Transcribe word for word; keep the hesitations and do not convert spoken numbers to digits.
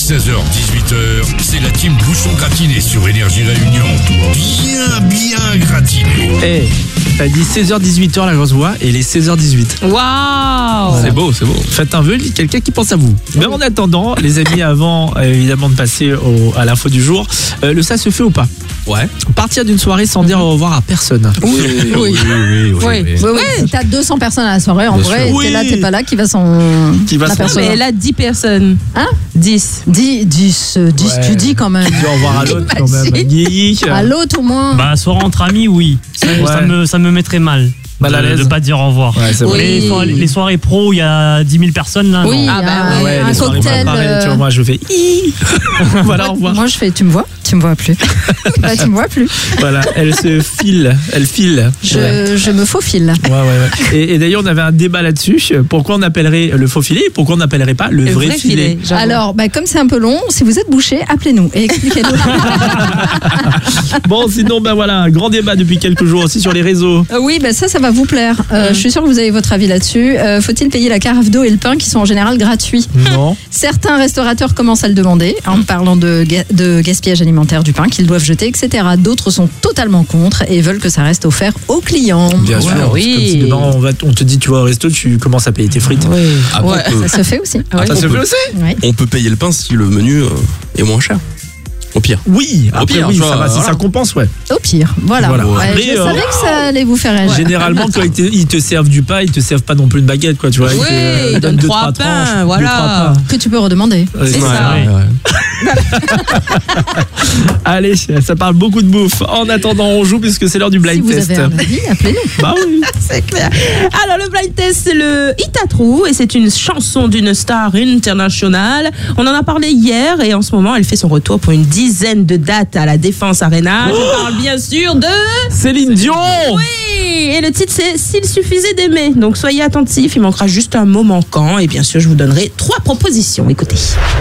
seize heures dix-huit heures, c'est la team Bouchon Gratiné sur Énergie Réunion. Bien, bien gratiné. Eh, t'as dit seize heures dix-huit heures la grosse voix et les seize heures dix-huit. Waouh Voilà. C'est beau, c'est beau. Faites un vœu, quelqu'un qui pense à vous. Mais en attendant, les amis, avant euh, évidemment de passer au, à l'info du jour, euh, le ça se fait ou pas? Ouais. Partir d'une soirée sans dire au revoir à personne. Oui, oui, oui, oui, oui, oui. oui. Oui, oui. T'as deux cents personnes à la soirée, en Bien vrai, sûr. t'es Oui. là, t'es pas là, qui va s'en. Qui va la s'en- personne. Mais elle a dix personnes. Hein dix. dix, dix, dix, Ouais. tu dis quand même. Dire au revoir à l'autre quand même. Imagine. Guigui. À l'autre au moins. Bah, soirée entre amis, oui. Ça, Ouais. ça me, ça me mettrait mal. Mal à de, l'aise. de pas dire au revoir. Ouais, c'est Oui. vrai. Les, soirées, les soirées pro, il y a dix mille personnes là. Oui, non. Ah bah un, ouais. Ouais, un les soirées cocktail. préparées, tu vois, euh, moi je fais Hi. Voilà, au revoir. Moi je fais, tu me vois Tu me vois plus. Bah, tu me vois plus. Voilà, elle se file, elle file. Je, Ouais. je me faufile. Ouais, ouais, ouais. Et, et d'ailleurs, on avait un débat là-dessus. Pourquoi on appellerait le faux filet et pourquoi on n'appellerait pas le, Le vrai, vrai filet, filet. j'avoue. Alors, bah, comme c'est un peu long, si vous êtes bouché, appelez-nous et expliquez-nous. Bon, sinon, ben voilà, un grand débat depuis quelques jours aussi sur les réseaux. Euh, oui, bah, ça, ça va vous plaire. Euh, Je suis sûre que vous avez votre avis là-dessus. Euh, faut-il payer la carafe d'eau et le pain qui sont en général gratuits? Non. Certains restaurateurs commencent à le demander en parlant de, ga- de gaspillage alimentaire du pain qu'ils doivent jeter, et cetera. D'autres sont totalement contre et veulent que ça reste offert aux clients. Bien Ouais, sûr. C'est oui. comme si demain, on, va, on te dit, tu vas au resto, tu commences à payer tes frites. Oui. Après, Ouais. on, peut, Ça se fait aussi. Ouais. Ça se peut- fait aussi? Ouais. on peut payer le pain si le menu euh, est moins cher. Au pire. Oui, après, pire, oui, tu ça vois, va, si voilà. ça compense, ouais. Au pire, voilà. Voilà. Ouais, Après, je euh, savais que ça allait vous faire réagir. Généralement, quand ils te, ils te servent du pain, ils te servent pas non plus une baguette, quoi, tu vois. Oui, te- ils donnent donnent deux, trois trois pains, tranches, deux, voilà. trois pains. Que tu peux redemander. Ouais, C'est ouais, ça. ouais. ouais. Allez, ça parle beaucoup de bouffe. En attendant, on joue puisque c'est l'heure du Si blind vous test. avez un avis, appelez-nous. Bah oui. C'est clair. Alors, le blind test, c'est le Itatrou et c'est une chanson d'une star internationale. On en a parlé hier et en ce moment, elle fait son retour pour une dizaine de dates à la Défense Arena. Je parle bien sûr de... Céline Dion. Oui, et le titre c'est S'il suffisait d'aimer. Donc soyez attentifs, il manquera juste un mot manquant et bien sûr je vous donnerai trois propositions. Écoutez.